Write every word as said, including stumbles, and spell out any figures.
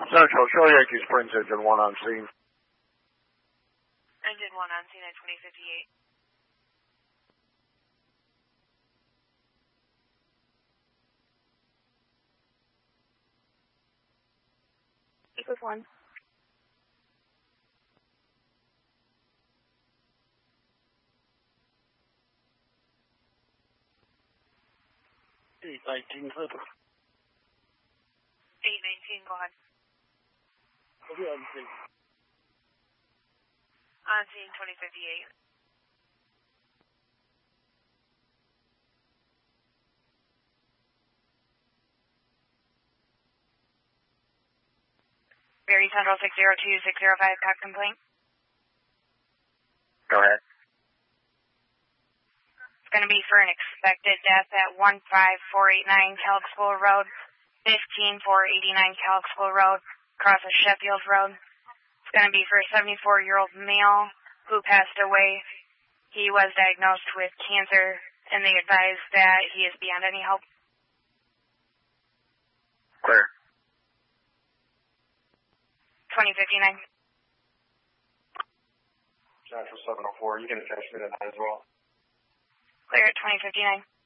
Central, show Yankee Springs, engine one on scene. Engine one on scene at twenty fifty-eight. Speak with one. eight nineteen, Clipper. eight nineteen, go ahead. I'll be on scene. On scene, twenty fifty-eight. Berry Central six zero two six zero five, cox complaint. Go ahead. It's going to be for an expected death at one five four eight nine Calixville Road, fifteen four eighty-nine Calixville Road, across of Sheffield Road. It's going to be for a seventy-four-year-old male who passed away. He was diagnosed with cancer, and they advised that he is beyond any help. Clear. twenty fifty-nine. Central seven oh four, you can attach me to that as well. Clear at twenty fifty-nine.